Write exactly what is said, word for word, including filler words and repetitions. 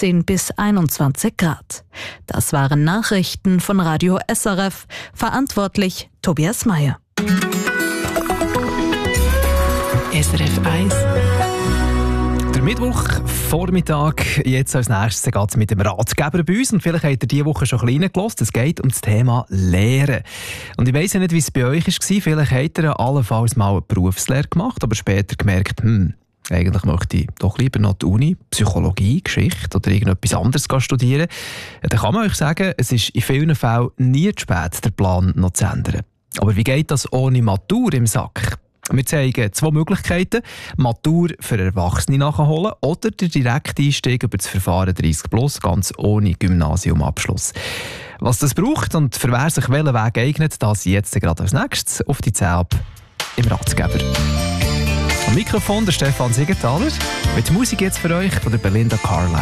achtzehn bis einundzwanzig Grad. Das waren Nachrichten von Radio S R F. Verantwortlich Tobias Meyer. S R F eins. Der Mittwochvormittag, jetzt als nächstes geht es mit dem Ratgeber bei uns. Und vielleicht habt ihr diese Woche schon ein bisschen reingelassen. Es geht um das Thema Lehren. Und ich weiss ja nicht, wie es bei euch war. Vielleicht habt ihr allenfalls mal eine Berufslehre gemacht, aber später gemerkt, hm, eigentlich möchte ich doch lieber noch die Uni, Psychologie, Geschichte oder irgendetwas anderes studieren. Dann kann man euch sagen, es ist in vielen Fällen nie zu spät, den Plan noch zu ändern. Aber wie geht das ohne Matur im Sack? Wir zeigen zwei Möglichkeiten. Matur für Erwachsene nachholen oder der direkte Einstieg über das Verfahren dreißig plus, ganz ohne Gymnasiumabschluss. Was das braucht und für wer sich welchen Weg eignet, das jetzt gerade als nächstes auf die zehn ab im Ratgeber. Am Mikrofon der Stefan Siegenthaler. Mit Musik jetzt für euch von der Belinda Carlisle.